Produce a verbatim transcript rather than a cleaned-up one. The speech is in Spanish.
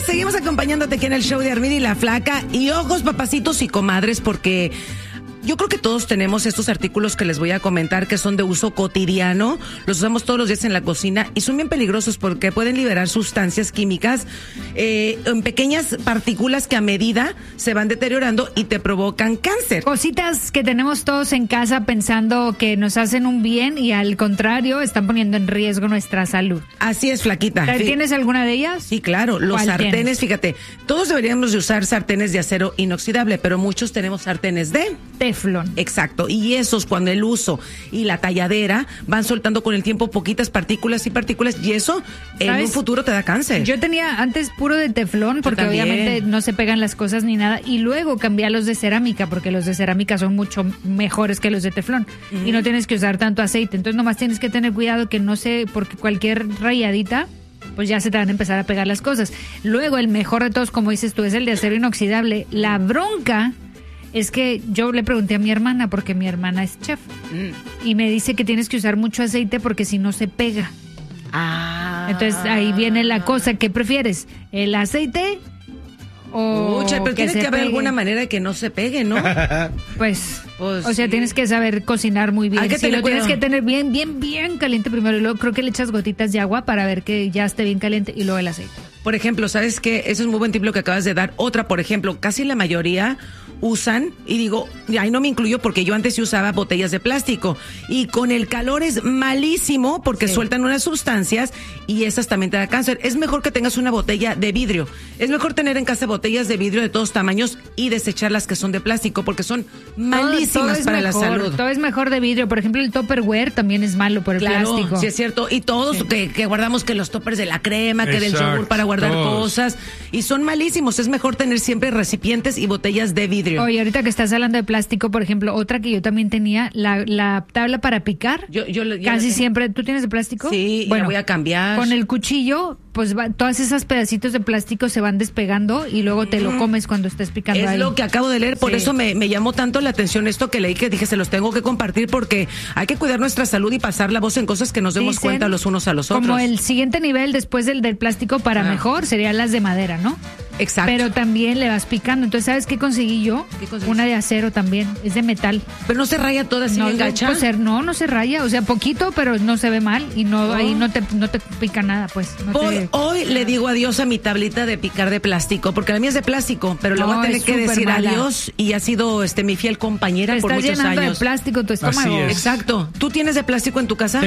seguimos acompañándote aquí en el show de Armin y la Flaca. Y ojos, papacitos y comadres, porque yo creo que todos tenemos estos artículos que les voy a comentar que son de uso cotidiano, los usamos todos los días en la cocina y son bien peligrosos porque pueden liberar sustancias químicas eh, en pequeñas partículas que a medida se van deteriorando y te provocan cáncer. Cositas que tenemos todos en casa pensando que nos hacen un bien y al contrario están poniendo en riesgo nuestra salud. Así es, Flaquita. ¿Tienes alguna de ellas? Sí, claro, los sartenes, tienes? Fíjate, todos deberíamos de usar sartenes de acero inoxidable, pero muchos tenemos sartenes de teflón. Exacto, y esos cuando el uso y la talladera van soltando con el tiempo poquitas partículas y partículas y eso en ¿sabes? Un futuro te da cáncer. Yo tenía antes puro de teflón porque obviamente no se pegan las cosas ni nada y luego cambié a los de cerámica porque los de cerámica son mucho mejores que los de teflón uh-huh. y no tienes que usar tanto aceite, entonces nomás tienes que tener cuidado que no se, porque cualquier rayadita pues ya se te van a empezar a pegar las cosas. Luego el mejor de todos, como dices tú, es el de acero inoxidable. La bronca es que yo le pregunté a mi hermana, porque mi hermana es chef, mm. y me dice que tienes que usar mucho aceite porque si no se pega. Ah. Entonces ahí viene la cosa, ¿qué prefieres? ¿El aceite o Ucha, pero que tiene que haber pegue? Alguna manera de que no se pegue, ¿no? Pues, pues o sea, sí. Tienes que saber cocinar muy bien. Hay que sí, lo cuidado. Tienes que tener bien, bien, bien caliente primero y luego creo que le echas gotitas de agua para ver que ya esté bien caliente y luego el aceite. Por ejemplo, ¿sabes qué? Eso es muy buen tip lo que acabas de dar. Otra, por ejemplo, casi la mayoría usan, y digo, ahí no me incluyo porque yo antes sí usaba botellas de plástico y con el calor es malísimo porque sí. sueltan unas sustancias y esas también te da cáncer. Es mejor que tengas una botella de vidrio. Es mejor tener en casa botellas de vidrio de todos tamaños y desechar las que son de plástico porque son malísimas todo, todo para mejor, la salud. Todo es mejor de vidrio. Por ejemplo, el Tupperware también es malo por el claro, plástico. Sí, es cierto. Y todos sí. que, que guardamos que los toppers de la crema, que Exacto. del yogur para guardar todos. cosas y son malísimos. Es mejor tener siempre recipientes y botellas de vidrio. Oye, ahorita que estás hablando de plástico, por ejemplo, otra que yo también tenía, la, la tabla para picar. Yo, yo, yo Casi siempre, ¿tú tienes de plástico? Sí, bueno, la voy a cambiar. Con el cuchillo, pues va, todas esas pedacitos de plástico se van despegando y luego te lo comes cuando estés picando es ahí. Es lo que acabo de leer, por sí. eso me, me llamó tanto la atención esto que leí, que dije, se los tengo que compartir porque hay que cuidar nuestra salud y pasar la voz en cosas que nos demos Dicen, cuenta los unos a los otros. Como el siguiente nivel después del, del plástico para ah. mejor serían las de madera, ¿no? Exacto. Pero también le vas picando. Entonces, ¿sabes qué conseguí yo? ¿Qué Una de acero también. Es de metal. Pero no se raya toda así, no, engancha. Pues, no, no se raya. O sea, poquito, pero no se ve mal. Y no, oh. ahí no te, no te pica nada, pues. No hoy, te... hoy le digo adiós a mi tablita de picar de plástico, porque la mía es de plástico, pero no, le voy a tener que decir mala. adiós y ha sido este mi fiel compañera te por muchos estás llenando años. de plástico tu estómago. Exacto. ¿Tú tienes de plástico en tu casa?